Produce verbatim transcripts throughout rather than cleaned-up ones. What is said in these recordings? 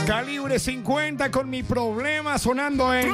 Calibre cincuenta con Mi Problema sonando en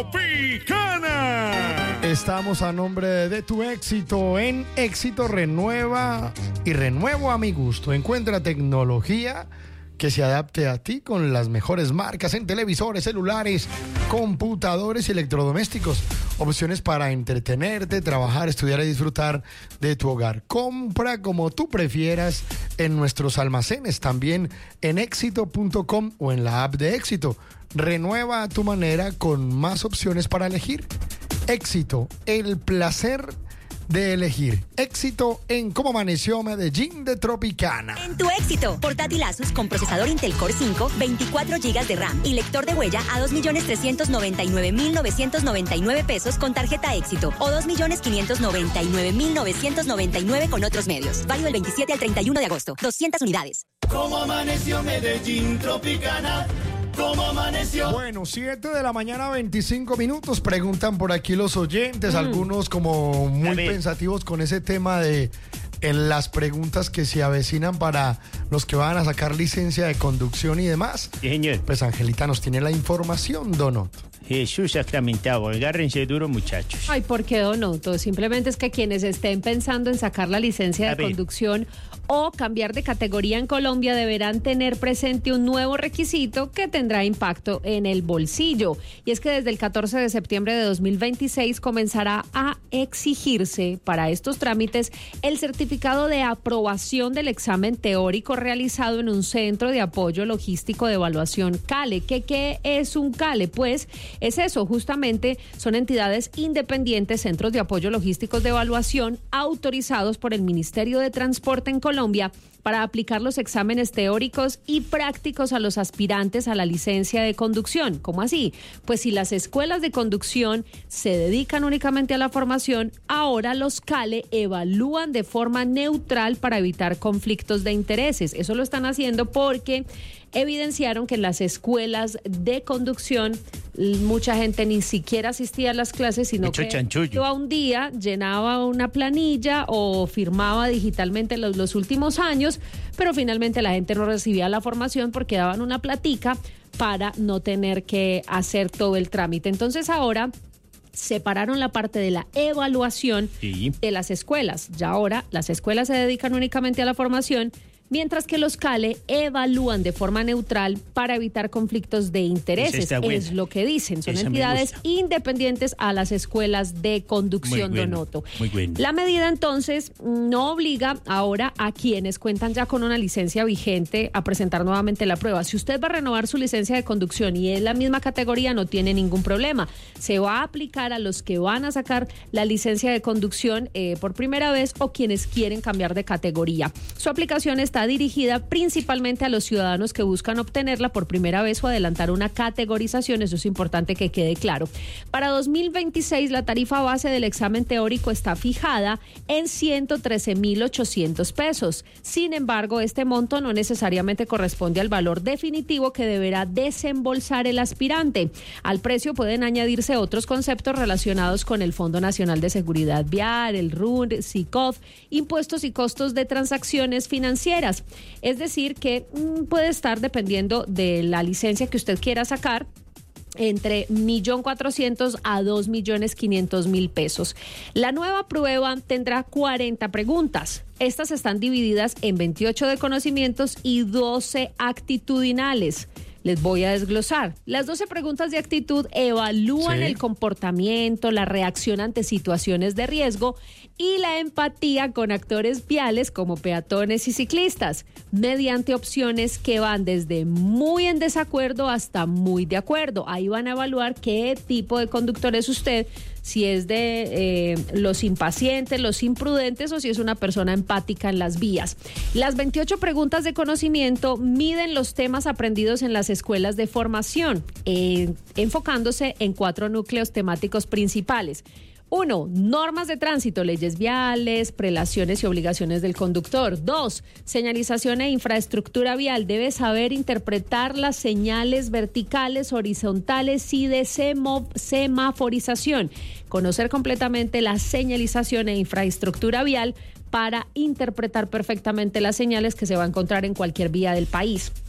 Tropicana. Estamos a nombre de Tu Éxito. En Éxito renueva y renuevo a mi gusto. Encuentra tecnología que se adapte a ti con las mejores marcas en televisores, celulares, computadores y electrodomésticos. Opciones para entretenerte, trabajar, estudiar y disfrutar de tu hogar. Compra como tú prefieras en nuestros almacenes, también en éxito punto com o en la app de Éxito. Renueva a tu manera con más opciones para elegir. Éxito, el placer de elegir. Éxito en Cómo Amaneció Medellín de Tropicana. En Tu Éxito, portátil Asus con procesador Intel Core cinco, veinticuatro gigas de RAM y lector de huella a dos millones trescientos noventa y nueve mil novecientos noventa y nueve pesos con tarjeta Éxito o dos millones quinientos noventa y nueve mil novecientos noventa y nueve con otros medios. Válido del veintisiete al treinta y uno de agosto. doscientas unidades. ¿Cómo amaneció Medellín, Tropicana? ¿Cómo amaneció? Bueno, siete de la mañana, veinticinco minutos. Preguntan por aquí los oyentes, mm. algunos como muy pensativos con ese tema de en las preguntas que se avecinan para los que van a sacar licencia de conducción y demás. Sí, señor. Pues Angelita nos tiene la información, Donoto. Jesús sacramentado, agárrense duro, muchachos. Ay, ¿por qué, Donoto? Simplemente es que quienes estén pensando en sacar la licencia A de ver. conducción o cambiar de categoría en Colombia deberán tener presente un nuevo requisito que tendrá impacto en el bolsillo. Y es que desde el catorce de septiembre de dos mil veintiséis comenzará a exigirse para estos trámites el certificado de aprobación del examen teórico realizado en un centro de apoyo logístico de evaluación CALE. ¿Qué, qué es un CALE? Pues es eso, justamente son entidades independientes, centros de apoyo logísticos de evaluación autorizados por el Ministerio de Transporte en Colombia para aplicar los exámenes teóricos y prácticos a los aspirantes a la licencia de conducción. ¿Cómo así? Pues si las escuelas de conducción se dedican únicamente a la formación, ahora los CALE evalúan de forma neutral para evitar conflictos de intereses. Eso lo están haciendo porque evidenciaron que en las escuelas de conducción mucha gente ni siquiera asistía a las clases, sino Mucho que chanchullo. iba un día, llenaba una planilla o firmaba digitalmente los, los últimos años, pero finalmente la gente no recibía la formación porque daban una platica para no tener que hacer todo el trámite. Entonces ahora separaron la parte de la evaluación Sí. de las escuelas. Ya ahora las escuelas se dedican únicamente a la formación, mientras que los CALE evalúan de forma neutral para evitar conflictos de intereses. Esa está buena. Es lo que dicen. Son Esa me entidades gusta. independientes a las escuelas de conducción, Muy bueno, Donoto. muy bueno. La medida entonces no obliga ahora a quienes cuentan ya con una licencia vigente a presentar nuevamente la prueba. Si usted va a renovar su licencia de conducción y es la misma categoría, no tiene ningún problema. Se va a aplicar a los que van a sacar la licencia de conducción eh, por primera vez o quienes quieren cambiar de categoría. Su aplicación está dirigida principalmente a los ciudadanos que buscan obtenerla por primera vez o adelantar una categorización. Eso es importante que quede claro. Para dos mil veintiséis, la tarifa base del examen teórico está fijada en ciento trece mil ochocientos pesos. Sin embargo, este monto no necesariamente corresponde al valor definitivo que deberá desembolsar el aspirante. Al precio pueden añadirse otros conceptos relacionados con el Fondo Nacional de Seguridad Vial, el R U N, SICOF, impuestos y costos de transacciones financieras. Es decir, que mmm, puede estar, dependiendo de la licencia que usted quiera sacar, entre un millón cuatrocientos a dos millones quinientos mil pesos. La nueva prueba tendrá cuarenta preguntas. Estas están divididas en veintiocho de conocimientos y doce actitudinales. Les voy a desglosar. Las doce preguntas de actitud evalúan Sí. el comportamiento, la reacción ante situaciones de riesgo y la empatía con actores viales como peatones y ciclistas, mediante opciones que van desde muy en desacuerdo hasta muy de acuerdo. Ahí van a evaluar qué tipo de conductor es usted, si es de eh, los impacientes, los imprudentes o si es una persona empática en las vías. Las veintiocho preguntas de conocimiento miden los temas aprendidos en las escuelas de formación, eh, enfocándose en cuatro núcleos temáticos principales. Uno, normas de tránsito, leyes viales, prelaciones y obligaciones del conductor. Dos, señalización e infraestructura vial. Debe saber interpretar las señales verticales, horizontales y de semo- semaforización. Conocer completamente la señalización e infraestructura vial para interpretar perfectamente las señales que se va a encontrar en cualquier vía del país.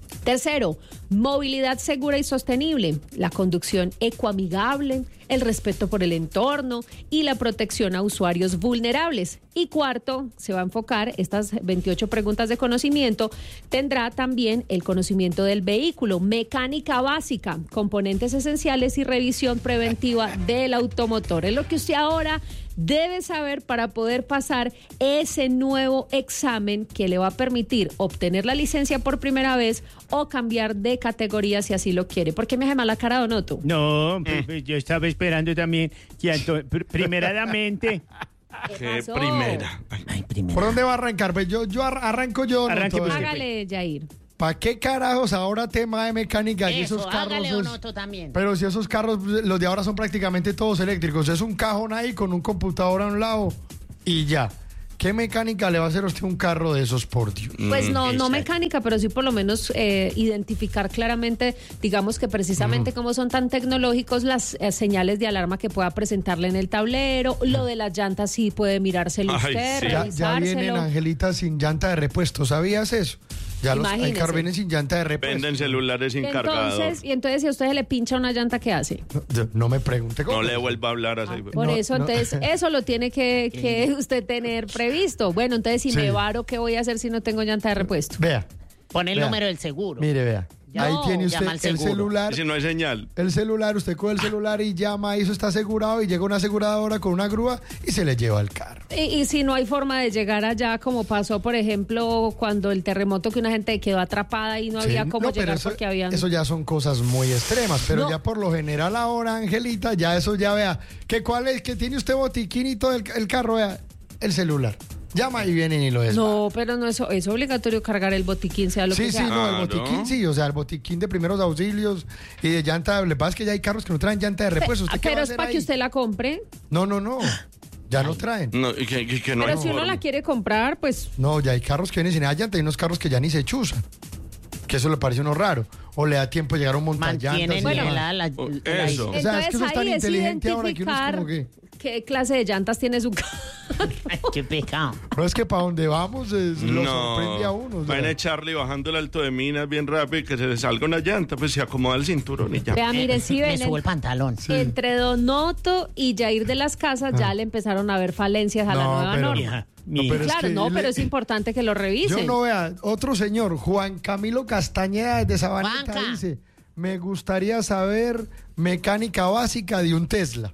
Tercero, movilidad segura y sostenible, la conducción ecoamigable, el respeto por el entorno y la protección a usuarios vulnerables. Y cuarto, se va a enfocar, estas veintiocho preguntas de conocimiento, tendrá también el conocimiento del vehículo, mecánica básica, componentes esenciales y revisión preventiva del automotor. Es lo que usted ahora debe saber para poder pasar ese nuevo examen que le va a permitir obtener la licencia por primera vez o cambiar de categoría si así lo quiere. ¿Por qué me hace mala cara, Donoto? No, pues, pues, yo estaba esperando también que anto- pr- primeradamente... Qué primera. Ay, Ay, primero. ¿Por dónde va a arrancar? Pues yo, yo ar- arranco yo. Arranque, Donoto. pues. Hágale, Jair. ¿Para qué carajos ahora tema de mecánica y Eso, esos carros? hágale es- Donoto también. Pero si esos carros, los de ahora son prácticamente todos eléctricos. Es un cajón ahí con un computador a un lado y ya. ¿Qué mecánica le va a hacer a usted un carro de esos, por Dios? Pues no, no exacto. mecánica, pero sí por lo menos eh, identificar claramente, digamos que precisamente como son tan tecnológicos, las eh, señales de alarma que pueda presentarle en el tablero, lo de las llantas sí puede mirárselo Ay, usted, sí. Ya, ya revisárselo. vienen Angelitas sin llanta de repuesto. ¿Sabías eso? Ya los hay Imagínese. carros vienen sin llanta de repuesto. Venden celulares sin Y cargador. entonces, y entonces si a usted se le pincha una llanta, ¿qué hace? No, no me pregunte cómo. No le vuelva a hablar así. Por No, eso, no. entonces, eso lo tiene que, que usted tener previsto. Bueno, entonces si Sí. me varo, ¿qué voy a hacer si no tengo llanta de repuesto? Vea, Pon el Vea. número del seguro. mire, vea. Ya. Ahí No, tiene usted llama al el seguro. celular. Y si no hay señal. El celular, usted coge el celular y llama, y eso está asegurado, y llega una aseguradora con una grúa y se le lleva el carro. Y, y si no hay forma de llegar allá, como pasó, por ejemplo, cuando el terremoto, que una gente quedó atrapada y no había Sí, cómo no, pero llegar eso, porque habían... eso ya son cosas muy extremas, pero No. ya por lo general ahora, Angelita, ya eso ya vea, que cuál es, que tiene usted botiquín y todo el, el carro, vea, el celular. Llama y vienen y lo es. No, pero no es, es obligatorio cargar el botiquín, sea lo Sí, que sí, sea. no, el Ah, botiquín ¿no? sí, o sea, el botiquín de primeros auxilios y de llanta, le pasa es que ya hay carros que no traen llanta de repuesto. ¿Usted qué va Pero a es hacer para ahí? que usted la compre. No, no, no, ya no traen. No, y que, y que no Pero hay si uno forma. la quiere comprar, pues... No, ya hay carros que vienen sin llanta y unos carros que ya ni se chuzan. Que eso le parece a uno raro. O le da tiempo de llegar a un montallantas. Mantiene y Bueno. demás. nivelada la, Oh, la- eso. O sea, es que eso es tan ahí inteligente ahora que uno es identificar como que- qué clase de llantas tiene su carro. Ay, qué pecado. No es que para donde vamos es- lo No, sorprende a uno. o sea. van a echarle bajando el alto de minas bien rápido y que se le salga una llanta, pues se acomoda el cinturón y ya. Vea, mire, si Me ven, subo el pantalón. entre Donoto y Jair de las Casas ya le empezaron a ver falencias a la No, nueva pero- norma. Mija, No, mija. pero es Claro, que no, le- pero es importante que lo revisen. Yo no vea, otro señor, Juan Camilo Castañeda desde Sabaneta, Juanca. dice, me gustaría saber mecánica básica de un Tesla.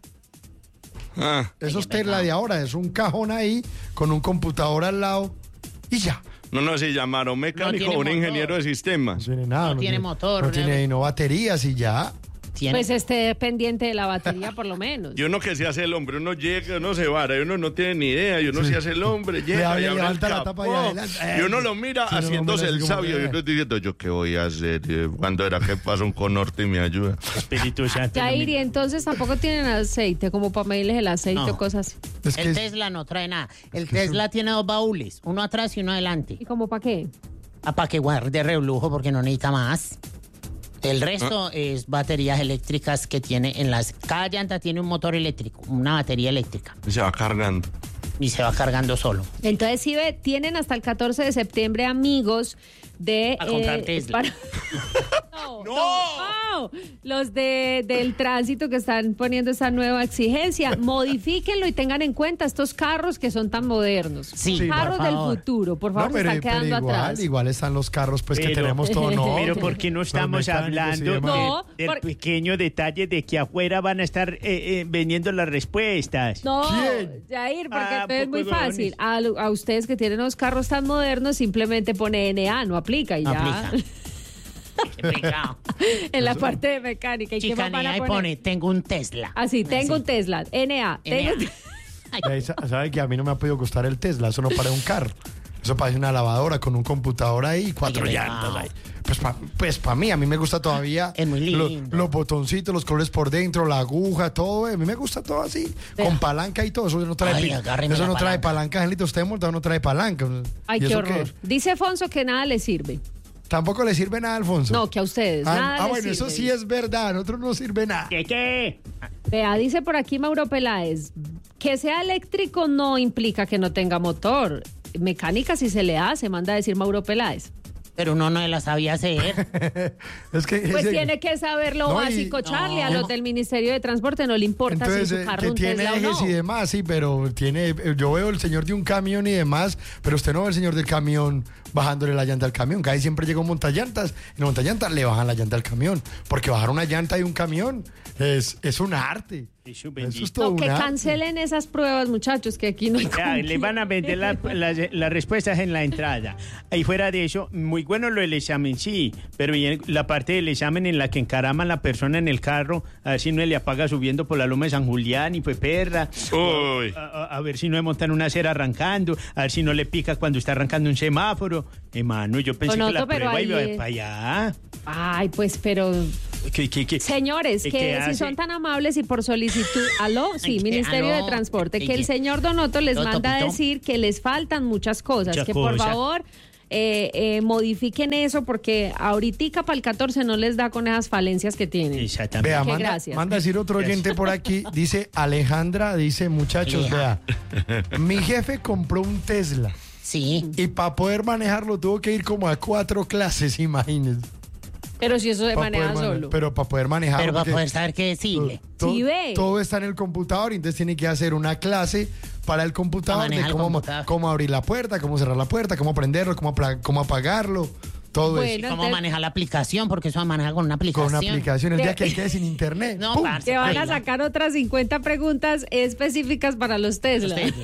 Ah, Esos Tesla de ahora, es un cajón ahí con un computador al lado y ya. no, no, si llamaron mecánico tiene o un motor. ingeniero de sistemas. No tiene nada. No tiene motor, No ¿no? tiene no baterías y ya. Tiene- Pues esté pendiente de la batería por lo menos. Y uno que se hace el hombre, uno llega, uno se vara, y uno no tiene ni idea, y uno se hace el hombre, llega abre, y abre el levanta la tapa y capó, adelante. y uno lo mira Sí, uno lo haciéndose mira el así como sabio, que- y uno diciendo, ¿yo qué voy a hacer? Eh, ¿Cuándo era que pasa un conorte y me ayuda? Espíritu Santo. Jair, y ilumina. entonces tampoco tienen aceite, como para medirles el aceite No. o cosas así. Es que el es- Tesla no trae nada. El Tesla tiene dos baúles, uno atrás y uno adelante. ¿Y como para qué? Ah, para que guarde relujo porque no necesita más. El resto es baterías eléctricas que tiene en las... Cada llanta tiene un motor eléctrico, una batería eléctrica. Y se va cargando. Y se va cargando solo. Entonces, sí, ve, tienen hasta el catorce de septiembre, amigos, de... A comprar Tesla. para- no, no, no. Los de, del tránsito que están poniendo esa nueva exigencia, modifíquenlo y tengan en cuenta estos carros que son tan modernos. Sí, por Carros del favor. futuro, por favor, no, se pero, están pero quedando igual, atrás. igual están los carros pues que Pero- tenemos todo no. Pero ¿por qué no estamos hablando No, de- del por- pequeño detalle de que afuera van a estar eh, eh, vendiendo las respuestas? No, ¿Quién? Jair, porque Ah, entonces es muy poco fácil. A, a ustedes que tienen los carros tan modernos, simplemente pone N A, no aplica y No ya. aplica. Qué pecado. En la parte de mecánica. ¿Y qué más van Chicanea a y poner? pone, tengo un Tesla. Así, tengo Así. un Tesla, N A. Tengo... N A. Ahí sa- ¿Sabe que a mí no me ha podido gustar el Tesla? Eso no parece un carro. Eso parece una lavadora con un computador ahí y cuatro Ay, qué llantas pecado. ahí. Pues para pues pa mí, a mí me gusta todavía Es muy lo- lindo. los botoncitos, los colores por dentro, la aguja, todo. eh, A mí me gusta todo así, Vea. con palanca y todo. Eso no trae, Ay, pi- agárreme eso la no trae palanca. palanca, Angelito. Usted montado no trae palanca. Ay, ¿Y qué eso horror. Dice Fonso que nada le sirve. Tampoco le sirve nada, Alfonso. No, que a ustedes. Ah, nada ah, les bueno, eso sirve. sí es verdad. A nosotros no sirve nada. ¿Qué qué? Vea, dice por aquí Mauro Peláez, que sea eléctrico no implica que no tenga motor. Mecánica si se le hace, manda a decir Mauro Peláez. Pero uno no la sabía hacer. Es que Pues ese- tiene que saber lo No, y- básico, Charlie. A no. los del Ministerio de Transporte no le importa Entonces, si eh, su carro que un tiene Tesla o ejes no. y demás, sí, pero tiene, eh, yo veo el señor de un camión y demás, pero usted no ve el señor del camión bajándole la llanta al camión, que ahí siempre llega un montallantas, y los montallantas le bajan la llanta al camión, porque bajar una llanta de un camión es, es un arte. Eso, Eso bendito. es todo No, un que arte. cancelen esas pruebas, muchachos, que aquí no hay Ya, con le van a vender la- las, las respuestas en la entrada. Ahí fuera de eso, muy bueno lo del examen, sí, pero bien la parte del examen en la que encaraman la persona en el carro, a ver si no le apaga subiendo por la loma de San Julián y pues perra. Uy. A, a- a ver si no le montan una acera arrancando, a ver si no le pica cuando está arrancando un semáforo. Hermano, yo pensé Donoto, que la pero prueba iba ahí es- para allá. Ay, pues, pero ¿Qué, qué, qué? señores, ¿Qué- que qué si hace? son tan amables y por solicitud, aló, sí, ¿Qué? Ministerio Aló. de Transporte, que ¿Qué? el señor Donoto les Donoto, manda a Pito. decir que les faltan muchas cosas, Muchas que por cosas. favor eh, eh, modifiquen eso porque ahorita para el catorce no les da con esas falencias que tienen. Exactamente. Vea, Qué manda, gracias. manda a decir otro oyente por aquí, dice Alejandra, dice muchachos, Aleja. vea, mi jefe compró un Tesla Sí. y para poder manejarlo tuvo que ir como a cuatro clases, imagínense. Pero si eso se Pa' maneja poder mane- solo. Pero para poder manejarlo. Pero para porque poder saber qué decirle. to- Sí, ve. todo está en el computador y entonces tiene que hacer una clase para el computador Para de manejar el cómo, computador. cómo abrir la puerta, cómo cerrar la puerta, cómo prenderlo, cómo, apla- cómo apagarlo, todo Bueno, eso. ¿Cómo entonces- manejar la aplicación? Porque eso va a manejar con una Con aplicación. una aplicación, el día que quede sin internet. No, ¡pum! parce, Que van a baila. sacar otras cincuenta preguntas específicas para los Tesla. Los Tesla.